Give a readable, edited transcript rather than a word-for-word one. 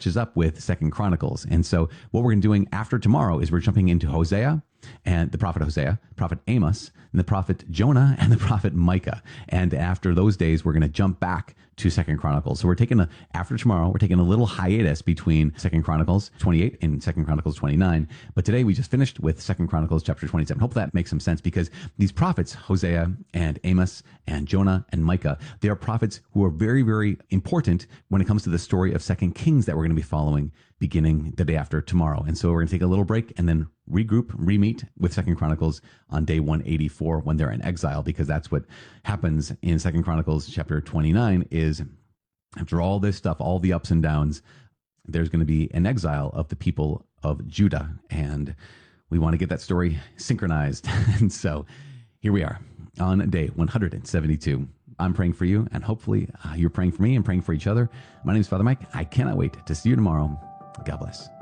catches up with Second Chronicles. And so what we're doing after tomorrow is we're jumping into Hosea and the prophet Hosea, prophet Amos, and the prophet Jonah, and the prophet Micah. And after those days, we're going to jump back to Second Chronicles. So after tomorrow, we're taking a little hiatus between Second Chronicles 28 and Second Chronicles 29. But today we just finished with Second Chronicles chapter 27. Hope that makes some sense, because these prophets, Hosea and Amos and Jonah and Micah, they are prophets who are very, very important when it comes to the story of Second Kings that we're going to be following beginning the day after tomorrow. And so we're going to take a little break and then regroup, re-meet with Second Chronicles on day 184 when they're in exile, because that's what happens in Second Chronicles chapter 29 is after all this stuff, all the ups and downs, there's going to be an exile of the people of Judah. And we want to get that story synchronized. And so here we are on day 172. I'm praying for you, and hopefully you're praying for me and praying for each other. My name is Father Mike. I cannot wait to see you tomorrow. God bless.